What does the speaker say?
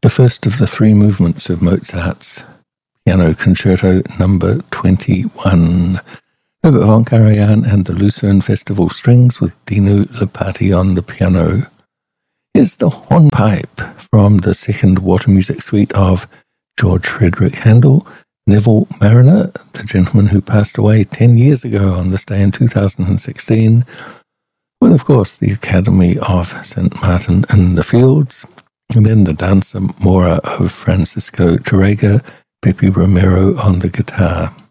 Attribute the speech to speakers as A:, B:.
A: the first of the three movements of Mozart's Piano Concerto No. 21. Herbert von Karajan and the Lucerne Festival Strings with Dino Lipati on the piano. Here's the hornpipe from the second Water Music Suite of George Frederick Handel. Neville Marriner, the gentleman who passed away 10 years ago on this day in 2016, with, of course, the Academy of St. Martin in the Fields, and then the Danza Mora of Francisco Tárrega, Pepe Romero on the guitar.